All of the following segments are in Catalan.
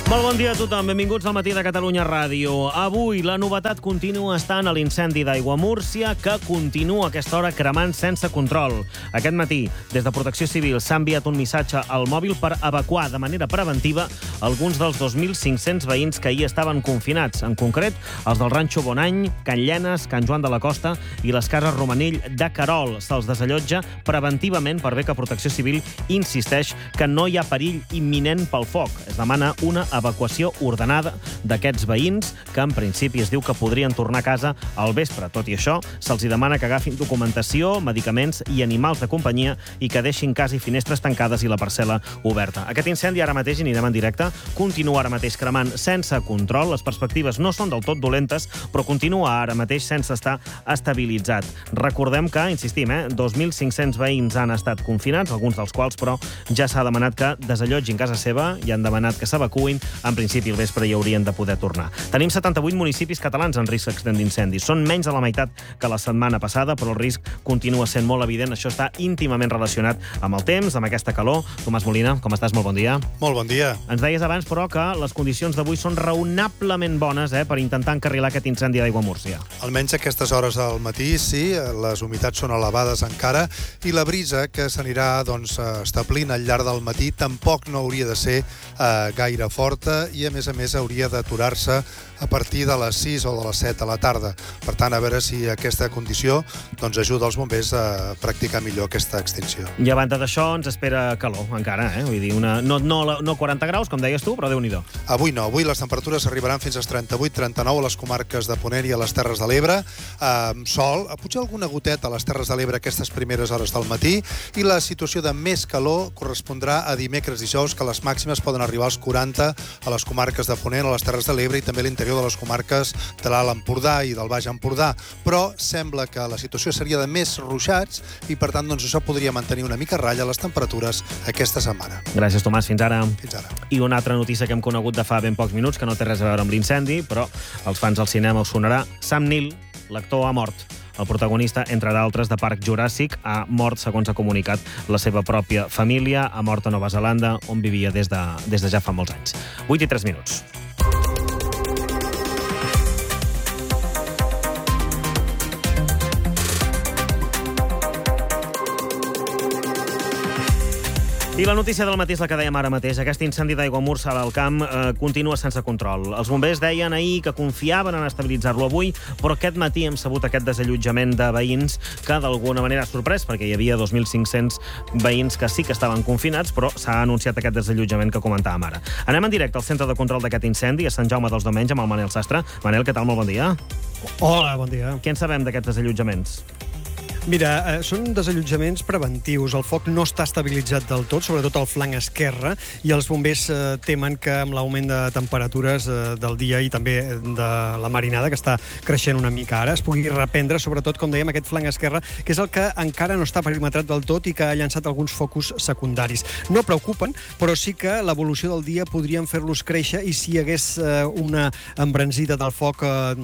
Molt bon dia a tothom, benvinguts al Matí de Catalunya Ràdio. Avui la novetat continua estant a l'incendi d'Aigua Múrcia, que continua a aquesta hora cremant sense control. Aquest matí, des de Protecció Civil, s'ha enviat un missatge al mòbil per evacuar de manera preventiva alguns dels 2.500 veïns que hi estaven confinats. En concret, els del Ranxo Bonany, Can Llenes, Can Joan de la Costa i les cases Romanell de Querol. Se'ls desallotja preventivament per bé que Protecció Civil insisteix que no hi ha perill imminent pel foc. Es demana una evacuació ordenada d'aquests veïns, que en principi es diu que podrien tornar a casa al vespre. Tot i això, se'ls demana que agafin documentació, medicaments i animals de companyia i que deixin casa i finestres tancades i la parcel·la oberta. Aquest incendi ara mateix, i anirem en directe, continua ara mateix cremant sense control. Les perspectives no són del tot dolentes, però continua ara mateix sense estar estabilitzat. Recordem que, insistim, 2.500 veïns han estat confinats, alguns dels quals, però, ja s'ha demanat que desallotgin casa seva i han demanat que s'evacuïn. En principi, al vespre hi haurien de poder tornar. Tenim 78 municipis catalans en risc extrem d'incendis. Són menys de la meitat que la setmana passada, però el risc continua sent molt evident. Això està íntimament relacionat amb el temps, amb aquesta calor. Tomàs Molina, com estàs? Molt bon dia. Molt bon dia. Ens deies abans, però, que les condicions d'avui són raonablement bones per intentar encarrilar aquest incendi d'Aigua Múrcia. Almenys a aquestes hores del matí, sí, les humitats són elevades encara i la brisa que s'anirà establint al llarg del matí tampoc no hauria de ser gaire forta i, a més, hauria d'aturar-se a partir de les 6 o de les 7 de la tarda. Per tant, a veure si aquesta condició ajuda els bombers a practicar millor aquesta extinció. I a banda d'això ens espera calor, encara, Vull dir, no 40 graus, com deies tu, però Déu-n'hi-do. Avui no. Avui les temperatures arribaran fins als 38-39 a les comarques de Ponent i a les Terres de l'Ebre. Sol, potser alguna goteta a les Terres de l'Ebre aquestes primeres hores del matí, i la situació de més calor correspondrà a dimecres i dijous, que les màximes poden arribar als 40 a les comarques de Ponent, a les Terres de l'Ebre i també a l'interior de les comarques de l'Alt Empordà i del Baix Empordà. Però sembla que la situació seria de més ruixats i, per tant, això podria mantenir una mica a ratlla les temperatures aquesta setmana. Gràcies, Tomàs. Fins ara. Fins ara. I una altra notícia que hem conegut de fa ben pocs minuts, que no té res a veure amb l'incendi, però als fans del cinema us sonarà. Sam Neill, l'actor, ha mort. El protagonista, entre d'altres, de Parc Juràssic, ha mort, segons ha comunicat la seva pròpia família. Ha mort a Nova Zelanda, on vivia des de ja fa molts anys. 8:03 minuts. I la notícia del matí és la que dèiem ara mateix. Aquest incendi d'Aigua Múrcia al camp continua sense control. Els bombers deien ahir que confiaven en estabilitzar-lo avui, però aquest matí hem sabut aquest desallotjament de veïns que d'alguna manera ha sorprès, perquè hi havia 2.500 veïns que sí que estaven confinats, però s'ha anunciat aquest desallotjament que comentàvem ara. Anem en directe al centre de control d'aquest incendi, a Sant Jaume dels Domenys, amb el Manel Sastre. Manel, què tal? Molt bon dia. Hola, bon dia. Què en sabem d'aquests desallotjaments? Mira, són desallotjaments preventius. El foc no està estabilitzat del tot, sobretot al flanc esquerre, i els bombers temen que amb l'augment de temperatures del dia i també de la marinada, que està creixent una mica ara, es pugui reprendre, sobretot, com dèiem, aquest flanc esquerre, que és el que encara no està perimetrat del tot i que ha llançat alguns focus secundaris. No preocupen, però sí que l'evolució del dia podrien fer-los créixer i si hi hagués una embranzida del foc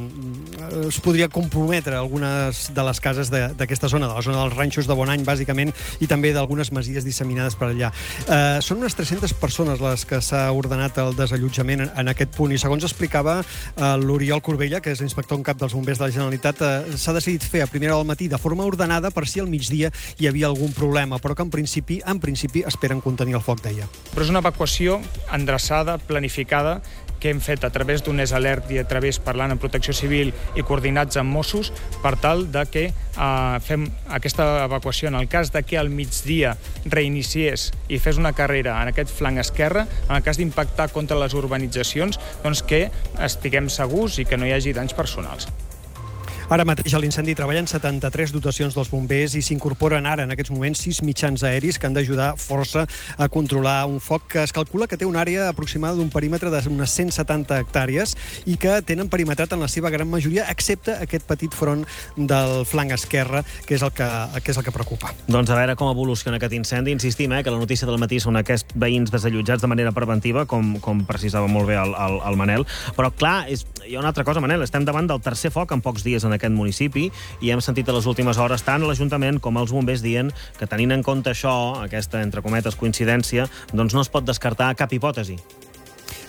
es podria comprometre algunes de les cases d'aquesta zona, de la zona dels ranxos de Bonany, bàsicament, i també d'algunes masies disseminades per allà. Són unes 300 persones les que s'ha ordenat el desallotjament en aquest punt, i segons explicava l'Oriol Corbella, que és l'inspector en cap dels bombers de la Generalitat, s'ha decidit fer a primera hora del matí de forma ordenada per si al migdia hi havia algun problema, però que en principi esperen contenir el foc, deia. Però és una evacuació endreçada, planificada, que hem fet a través d'un alert i a través parlant amb Protecció Civil i coordinats amb Mossos per tal de que fem aquesta evacuació en el cas de que al migdia reiniciés i fes una carrera en aquest flanc esquerre, en el cas d'impactar contra les urbanitzacions, doncs que estiguem segurs i que no hi hagi danys personals. Ara mateix a l'incendi treballen 73 dotacions dels bombers i s'incorporen ara, en aquests moments, 6 mitjans aeris que han d'ajudar força a controlar un foc que es calcula que té una àrea aproximada d'un perímetre d'unes 170 hectàrees i que tenen perimetrat en la seva gran majoria, excepte aquest petit front del flanc esquerre, que és el que preocupa. Doncs a veure com evoluciona aquest incendi. Insistim, que la notícia del matí són aquests veïns desallotjats de manera preventiva, com precisava molt bé el Manel. Però, clar, hi ha una altra cosa, Manel. Estem davant del tercer foc en pocs dies en aquest municipi i hem sentit a les últimes hores tant l'Ajuntament com els bombers dient que, tenint en compte això, aquesta, entre cometes, coincidència, doncs no es pot descartar cap hipòtesi.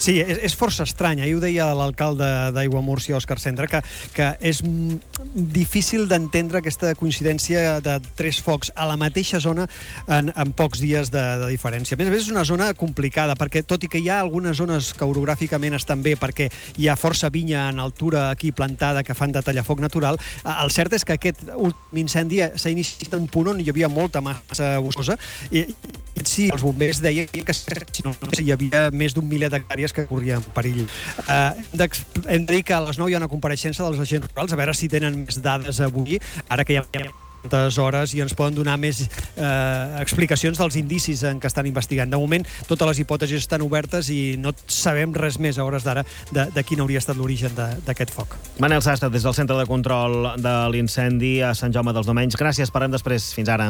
Sí, és força estrany. Ahir ho deia l'alcalde d'Aiguamúrcia, Òscar Cendra, que és difícil d'entendre aquesta coincidència de 3 focs a la mateixa zona en pocs dies de diferència. A més, és una zona complicada, perquè tot i que hi ha algunes zones que orogràficament estan bé, perquè hi ha força vinya en altura aquí plantada que fan de tallafoc natural, el cert és que aquest últim incendi s'ha iniciat en un punt on hi havia molta massa boscosa i sí, els bombers deien que hi havia més d'un miler d'hectàrees que corrien perill. Hem de dir que a les 9 hi ha una compareixença dels agents rurals, a veure si tenen més dades avui, ara que hi ha tantes hores i ens poden donar més explicacions dels indicis en què estan investigant. De moment, totes les hipòtesis estan obertes i no sabem res més a hores d'ara de quin hauria estat l'origen d'aquest foc. Manel Sastre, des del Centre de Control de l'Incendi a Sant Jaume dels Domenys. Gràcies, parlem després. Fins ara.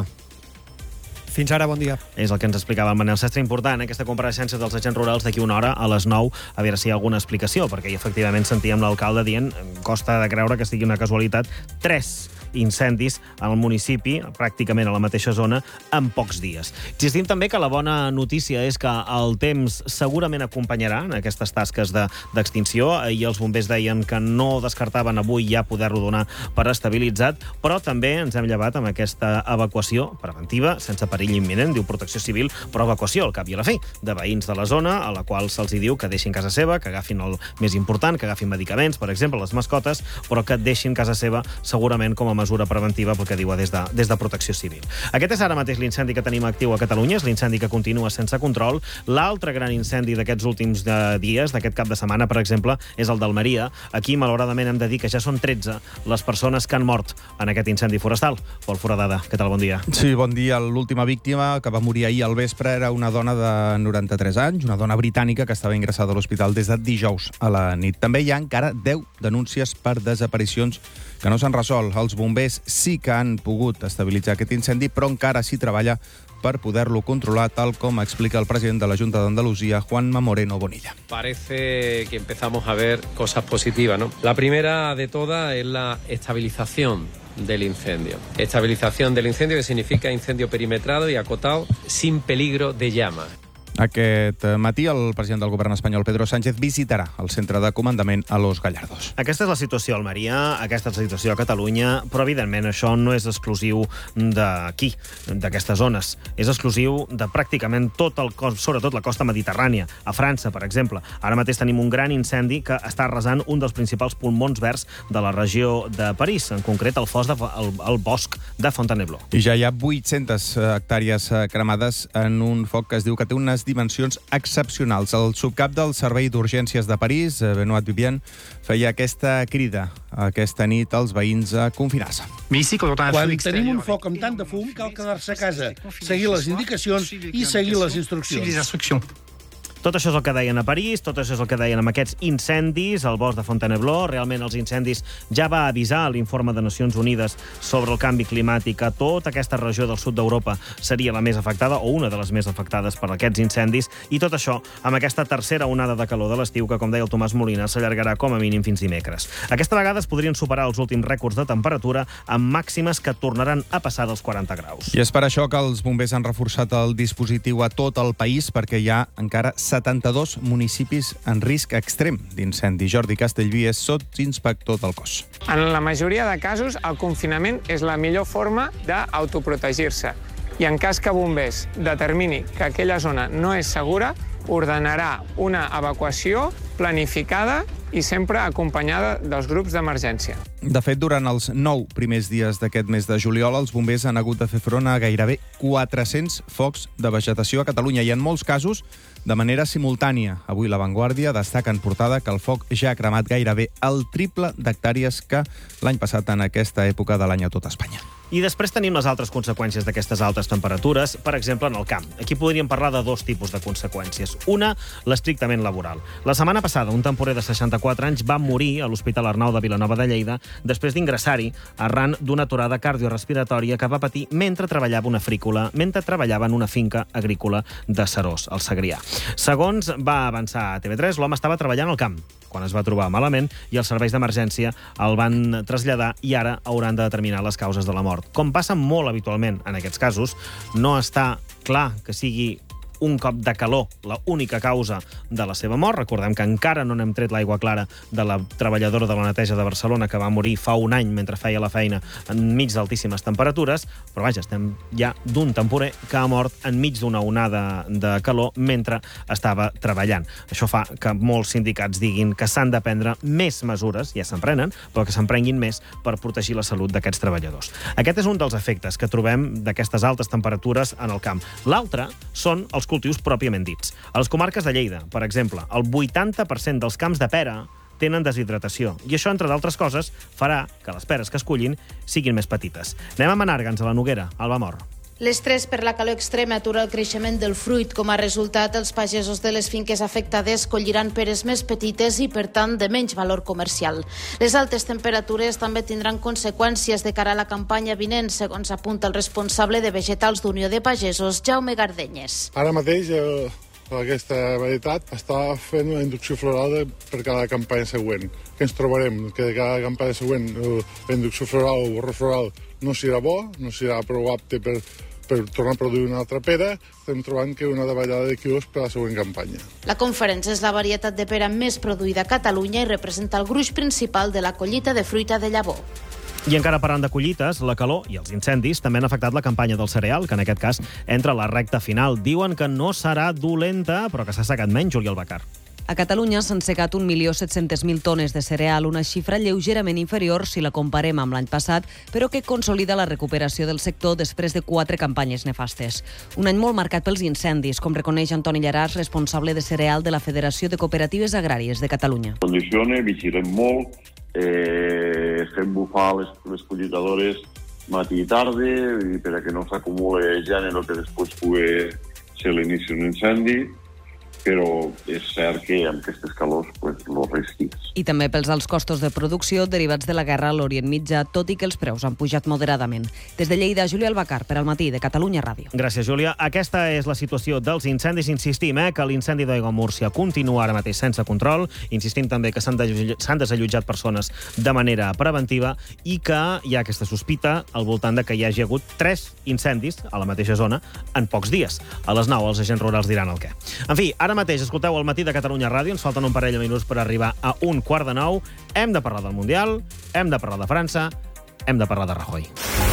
Fins ara, bon dia. És el que ens explicava el Manel Sastre. Important, aquesta compareixença dels agents rurals d'aquí una hora, a les 9, a veure si hi ha alguna explicació, perquè efectivament sentíem l'alcalde dient, costa de creure que sigui una casualitat, 3 incendis al municipi, pràcticament a la mateixa zona, en pocs dies. Insistim també que la bona notícia és que el temps segurament acompanyarà en aquestes tasques d'extinció. Ahir els bombers deien que no descartaven avui ja poder-lo donar per estabilitzat, però també ens hem llevat amb aquesta evacuació preventiva, sense perill imminent, diu Protecció Civil, però evacuació, al cap i a la fi, de veïns de la zona, a la qual se'ls diu que deixin casa seva, que agafin el més important, que agafin medicaments, per exemple, les mascotes, però que deixin casa seva segurament com a mesura preventiva, pel que diu des de Protecció Civil. Aquest és ara mateix l'incendi que tenim actiu a Catalunya, és l'incendi que continua sense control. L'altre gran incendi d'aquests últims dies, d'aquest cap de setmana, per exemple, és el d'Almeria. Aquí, malauradament, hem de dir que ja són 13 les persones que han mort en aquest incendi forestal. Pol Foradada, què tal? Bon dia. Sí, bon dia. L'última víctima, que va morir ahir al vespre, era una dona de 93 anys, una dona britànica que estava ingressada a l'hospital des de dijous a la nit. També hi ha encara 10 denúncies per desaparicions que no s'han resolt. Els bombers sí que han pogut estabilitzar aquest incendi, però encara s'hi treballa per poder-lo controlar, tal com explica el president de la Junta d'Andalusia, Juanma Moreno Bonilla. Parece que empezamos a ver cosas positivas, ¿no? La primera de todas es la estabilización del incendio. Estabilización del incendio, que significa incendio perimetrado y acotado sin peligro de llamas. Aquest matí el president del govern espanyol, Pedro Sánchez, visitarà el centre de comandament a Los Gallardos. Aquesta és la situació a Almeria, aquesta és la situació a Catalunya, però evidentment això no és exclusiu d'aquí, d'aquestes zones. És exclusiu de pràcticament tot el cos, sobretot la costa mediterrània. A França, per exemple, ara mateix tenim un gran incendi que està arrasant un dels principals pulmons verds de la regió de París, en concret el bosc de Fontainebleau. I ja hi ha 800 hectàrees cremades en un foc que es diu que té unes dimensions excepcionals. El subcap del Servei d'Urgències de París, Benoît Vivian, feia aquesta crida aquesta nit als veïns a confinar-se. Quan tenim un foc amb tant de fum, cal quedar-se a casa, seguir les indicacions i seguir les instruccions. Tot això és el que deien a París, tot això és el que deien amb aquests incendis al bosc de Fontainebleau. Realment els incendis ja va avisar l'informe de Nacions Unides sobre el canvi climàtic que tota aquesta regió del sud d'Europa seria la més afectada o una de les més afectades per aquests incendis, i tot això amb aquesta tercera onada de calor de l'estiu que, com deia el Tomàs Molina, s'allargarà com a mínim fins dimecres. Aquesta vegada es podrien superar els últims rècords de temperatura amb màximes que tornaran a passar dels 40 graus. I és per això que els bombers han reforçat el dispositiu a tot el país, perquè hi ha encara 72 municipis en risc extrem d'incendi. Jordi Castellví és sotsinspector del cos. En la majoria de casos, el confinament és la millor forma d'autoprotegir-se. I en cas que bombers determini que aquella zona no és segura, ordenarà una evacuació planificada i sempre acompanyada dels grups d'emergència. De fet, durant els 9 primers dies d'aquest mes de juliol, els bombers han hagut de fer front a gairebé 400 focs de vegetació a Catalunya i en molts casos de manera simultània. Avui La Vanguardia destaca en portada que el foc ja ha cremat gairebé el triple d'hectàrees que l'any passat en aquesta època de l'any a tot Espanya. I després tenim les altres conseqüències d'aquestes altes temperatures, per exemple, en el camp. Aquí podríem parlar de 2 tipus de conseqüències. Una, l'estrictament laboral. La setmana passada, un temporer de 64 anys va morir a l'Hospital Arnau de Vilanova de Lleida després d'ingressar-hi arran d'una aturada cardiorespiratòria que va patir mentre treballava mentre treballava en una finca agrícola de Serós, al Segrià. Segons va avançar a TV3, l'home estava treballant al camp quan es va trobar malament i els serveis d'emergència el van traslladar i ara hauran de determinar les causes de la mort. Com passa molt habitualment en aquests casos, no està clar que sigui un cop de calor la única causa de la seva mort. Recordem que encara no n'hem tret l'aigua clara de la treballadora de la neteja de Barcelona que va morir fa un any mentre feia la feina enmig d'altíssimes temperatures, però vaja, estem ja d'un temporer que ha mort enmig d'una onada de calor mentre estava treballant. Això fa que molts sindicats diguin que s'han de prendre més mesures, ja se'n prenen, però que se'n prenguin més per protegir la salut d'aquests treballadors. Aquest és un dels efectes que trobem d'aquestes altes temperatures en el camp. L'altre són els cultius pròpiament dits. A les comarques de Lleida, per exemple, el 80% dels camps de pera tenen deshidratació, i això, entre d'altres coses, farà que les peres que es cullin siguin més petites. Anem a Menàrguens, a la Noguera, Alba Mor. L'estrès per la calor extrema atura el creixement del fruit. Com a resultat, els pagesos de les finques afectades colliran peres més petites i, per tant, de menys valor comercial. Les altes temperatures també tindran conseqüències de cara a la campanya vinent, segons apunta el responsable de vegetals d'Unió de Pagesos, Jaume Gardenyes. Ara mateix aquesta varietat està fent una inducció floral per cada campanya següent. Què ens trobarem? Que de cada campanya següent la inducció floral o borró floral no serà bo, no serà prou apte per tornar a produir una altra pera. Estem trobant que una davallada de quilos per a la següent campanya. La conferència és la varietat de pera més produïda a Catalunya i representa el gruix principal de la collita de fruita de llavor. I encara parlant de collites, la calor i els incendis també han afectat la campanya del cereal, que en aquest cas entra a la recta final. Diuen que no serà dolenta, però que s'ha segat menys, Juli Albacar. A Catalunya s'han segat 1.700.000 tones de cereal, una xifra lleugerament inferior si la comparem amb l'any passat, però que consolida la recuperació del sector després de 4 campanyes nefastes. Un any molt marcat pels incendis, com reconeix Antoni Llaràs, responsable de cereal de la Federació de Cooperatives Agràries de Catalunya. Condiciona, vigilem molt, fem bufar les collitadores matí i tarda per a que no s'acumuli gènere que després pugui ser l'inici d'un incendi, però és cert que amb aquestes calors els riscs. I també pels alts costos de producció derivats de la guerra a l'Orient Mitjà, tot i que els preus han pujat moderadament. Des de Lleida, Júlia Albacar, per al Matí de Catalunya Ràdio. Gràcies, Júlia. Aquesta és la situació dels incendis. Insistim que l'incendi d'Aigua Múrcia continua ara mateix sense control. Insistim també que s'han desallotjat persones de manera preventiva i que hi ha aquesta sospita al voltant de que hi hagi hagut 3 incendis a la mateixa zona en pocs dies. A les 9 els agents rurals diran el què. En fi, ara mateix escolteu el Matí de Catalunya Ràdio. Ens falten un parell de minuts per arribar a 1:15. Hem de parlar del Mundial, hem de parlar de França, hem de parlar de Rajoy.